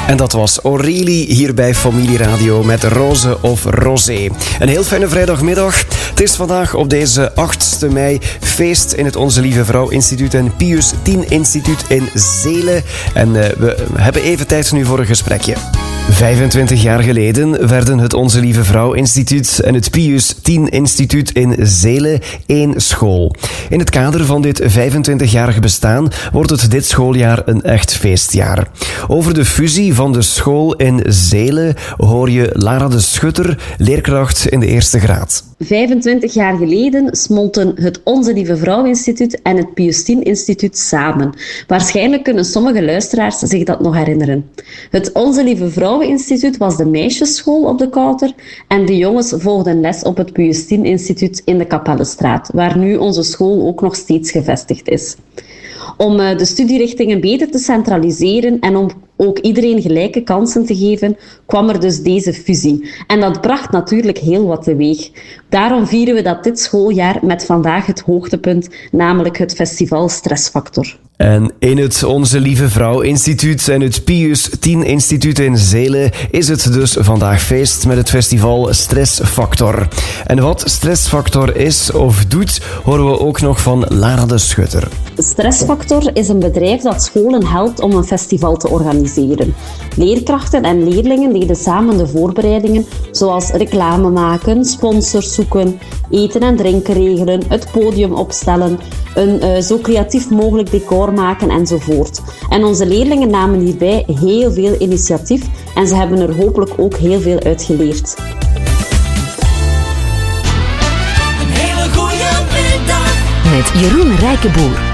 En dat was Aurélie hier bij Familie Radio met Roze of Rosé. Een heel fijne vrijdagmiddag. Het is vandaag op deze 8e mei feest in het Onze Lieve Vrouw Instituut en Pius X Instituut in Zelen. En we hebben even tijd nu voor een gesprekje. 25 jaar geleden werden het Onze Lieve Vrouw Instituut en het Pius X Instituut in Zelen één school. In het kader van dit 25-jarige bestaan wordt het dit schooljaar een echt feestjaar. Over de fusie van de school in Zelen hoor je Lara de Schutter, leerkracht in de eerste graad. 25 jaar geleden smolten het Onze Lieve Vrouw Instituut en het Pius X Instituut samen. Waarschijnlijk kunnen sommige luisteraars zich dat nog herinneren. Het Onze Lieve Vrouw Instituut was de meisjesschool op de Kouter en de jongens volgden les op het Pius X Instituut in de Kapellenstraat, waar nu onze school ook nog steeds gevestigd is. Om de studierichtingen beter te centraliseren en om ook iedereen gelijke kansen te geven, kwam er dus deze fusie. En dat bracht natuurlijk heel wat teweeg. Daarom vieren we dat dit schooljaar met vandaag het hoogtepunt, namelijk het festival Stressfactor. En in het Onze Lieve Vrouw Instituut en het Pius X Instituut in Zelen is het dus vandaag feest met het festival Stressfactor. En wat Stressfactor is of doet, horen we ook nog van Lara de Schutter. Stressfactor is een bedrijf dat scholen helpt om een festival te organiseren. Leerkrachten en leerlingen deden samen de voorbereidingen, zoals reclame maken, sponsors zoeken, eten en drinken regelen, het podium opstellen, een zo creatief mogelijk decor maken enzovoort. En onze leerlingen namen hierbij heel veel initiatief en ze hebben er hopelijk ook heel veel uit geleerd. Een hele goede middag met Jeroen Rijkenboer.